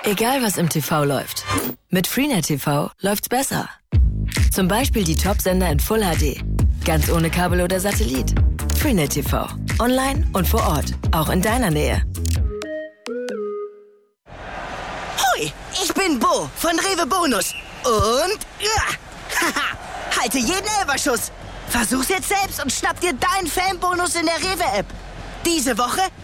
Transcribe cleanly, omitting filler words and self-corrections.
Egal was im TV läuft, mit Freenet TV läuft's besser. Zum Beispiel die Top-Sender in Full HD. Ganz ohne Kabel oder Satellit. Freenet TV. Online und vor Ort. Auch in deiner Nähe. Hoi, ich bin Bo von Rewe Bonus. Und... halte jeden Elferschuss. Versuch's jetzt selbst und schnapp dir deinen Fanbonus in der Rewe-App. Diese Woche